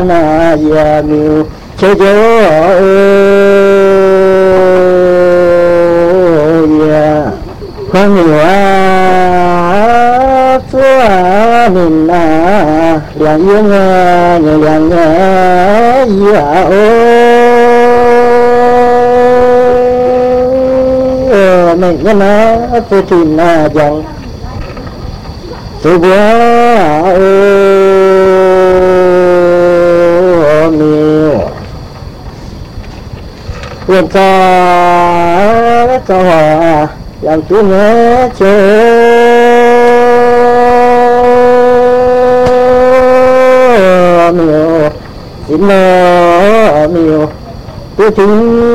na ya miu che che ya con nhiều chúa mình liền yêu nghe liền nghe ya mình nghe nó tôi tin là rằng tôi bữa miêu quên cho hòa làm tôi nhớ miêu xin miêu tôi chính